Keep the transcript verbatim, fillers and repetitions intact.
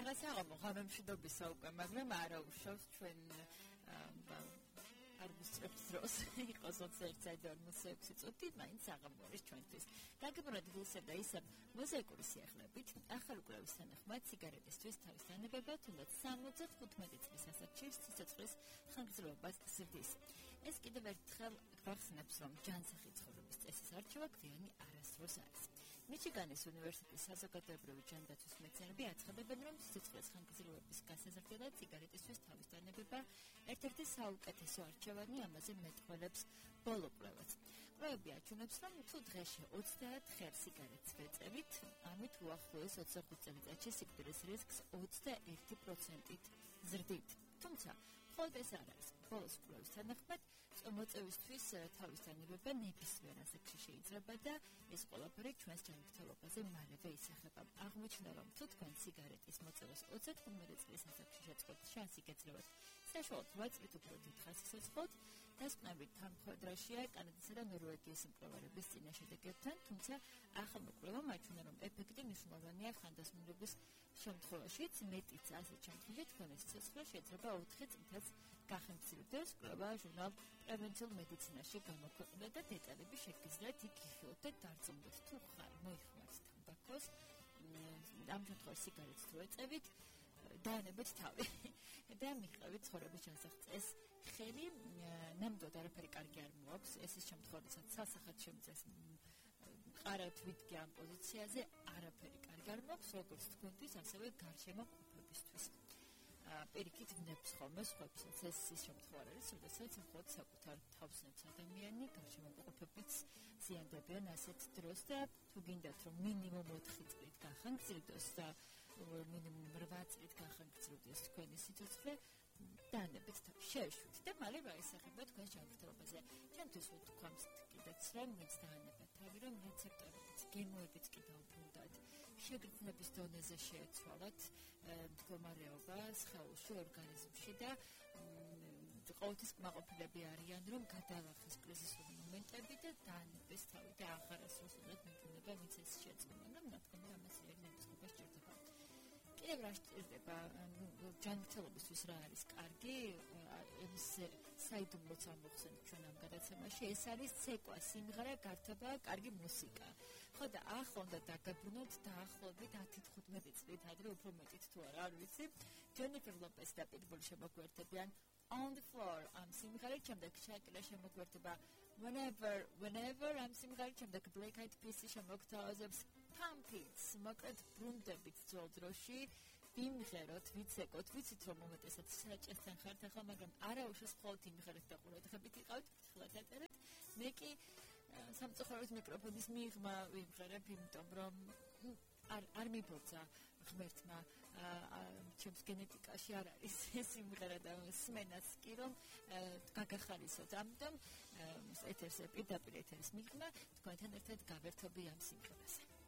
რაღაცა ღამემშვიდობისა უკვე, მაგრამ არა უშავს ჩვენ არ ვუსწრებთ დროს იყოს ოცი ერთი საათი ორმოცი ექვსი წუთი, მაინც აღამბორის ჩვენთვის. გაგებროთ ვილსებ და ისევ მოზაიკური სიახლებით, ახალ კვლევის თანახმად სიგარეტისთვის თავის თანებება თუნდაც სამოცდახუთმეტი წლის ასაკში სიცოცხლის ხანგრძლივობას ზრდის. ეს კიდევ ერთხელ გვახსენებს, რომ ჯანსაღი ცხოვრების წესის არჩევა გვიანი არასდროს არის. მიჩიგანის უნივერსიტეტის საზოგადოებრივი ჯანდაცვის მეცნიერები აცხადებენ, რომ სიცოცხლის ხანგრძლივობის გასაზრდელად სიგარეტისთვის თავის თანებება ერთ-ერთი საუკეთესო არჩევანი, ამაზე მეტყველებს ბოლო კვლევაც. კვლევები აჩვენებს, რომ თუ დღეში ოცდაათ ხელ სიგარეტს ვეწევით, ამით უახლოეს ოცდახუთ წელიწადში სიკვდილის რისკს ოცდაერთი პროცენტით ზრდით. თუმცა, მხოლოდ ეს არ არის. ბოლოს კვლევის თანახმად, მოწევისთვის თავის თანებება ნებისმიერ ასაკში შეიძლება და ეს ყველაფერი ჩვენს ჯანმრთელობაზე მალევე ისახება. აღმოჩნდა, რომ თუ თქვენ სიგარეტის მოწევას ოცდათხუთმეტი წლის ასაკში შეწყობთ შანსი გეძლევათ საშუალოდ რვა წლით უფრო დიდ ხანს სიცოცხლეთ. დასკვნები თანხმოვანია კანადისა და ნორვეგიის მკვლევარების წინა შედეგებთან, თუმცა ახალმა კვლევამ აჩვენა, რომ ეფექტი მნიშვნელოვანია ხანდასმულობის შემთხვევაშიც, მეტიც ასეთ შემთხვევაში თქვენი სიცოცხლე შეიძლება ოთხი წლითაც გახემცირდეს. კვლევა ჟურნალ პრევენციულ მედიცინაში გამოქვეყნდა და დეტალები შეგიძლიათ იქ იხილოთ და დარწმუნდეთ, თუ ხარ მოიხმართ თამბაქოს, ამ შემთხვევაში სიგარეტს თუ ეწევით, დაანებეთ თავი და მიყევით ცხოვრების ჯანსაღ წესს. ხელი ნამდვილად არაფერი კარგი არ მოაქვს, ეს ის შემთხვევა, როდესაც სასახად შემწეს მყარად ვიდგე ამ პოზიციაზე, არაფერი კარგი არ მოაქვს, როგორც თქვენთვის, ასევე გარშემო მყოფებისთვის. პირიქით ვნებს ხოლმე სხვებსაც, ეს ის შემთხვევა არის, როდესაც მხოლოდ საკუთარ თავს ნებს ადამიანი, გარშემო მყოფებიც ზიანდებიან ასეთ დროს და თუ გინდათ, რომ მინიმუმ ოთხი წლით გახანგრძლივდეს და მინიმუმ რვა წლით გახანგრძლივდეს თქვენი სიცოცხლე, დაანებეთ თავი, შეეშვით და მალე გაისახება თქვენს ჯანმრთელობაზე. ჩვენთვის ვთქვამთ კიდეც, რომ ვინც დაანებეთ თავი, რომ რეცეპტორებიც, გემოებიც კი დაუბრუნდათ, შეგრძნების დონეზე შეეცვალათ მდგომარეობა სხეულში, ორგანიზმში და ყოველთვის კმაყოფილები არიან, რომ გადაალახეს კრიზისული მომენტები და დაანებეს თავი და აღარასდროს უნდა მეგონება, ვინც ეს შეეწყვეტა, რომ ნათქვამი ამას ნებისმიერ სჭირდება. კიდევ რა სჭირდება ჯანმრთელობისთვის რა არის კარგი, ეს საიდუმლოც ამოხსენეთ ჩვენ ამ გადაცემაში, ეს არის ცეკვა, სიმღერა, გართობა, კარგი მუსიკა. ხო და ახლა უნდა დაგაბრუნოთ დაახლოებით ათი თხუთმეტი წლით ადრე, უფრო მეტით თუ არა, არ ვიცი. ჯენიფერ ლოპესი და პიტბული შემოგვერთებიან On the Floor ამ სიმღერით, შემდეგ შაკირა შემოგვერთება Whenever, Whenever ამ სიმღერით, შემდეგ Black Eyed Peas შემოგთავაზებს Pump It, მოკლედ ბრუნდებით ძველ დროში, ვიმღეროთ, ვიცეკოთ, ვიცით რომ უმეტესად საჭესთან ხართ ახლა, მაგრამ არა უშავს მხოლოდ იმღერეთ და ყურადღებით იყავით, ფრთხილად აწერეთ. მე კი სამწუხაროდ მიკროფონის მიღმა ვიმღერებ, იმიტომ რომ არ არ მიბოძა ღმერთმა ჩემს გენეტიკაში არ არის ეს სიმღერა და სმენაც კი რომ გაგახარისოთ. ამიტომ ეთერზე პირდაპირ ეთერის მიღმა თქვენთან ერთად გავერთობი ამ სიმღერაზე.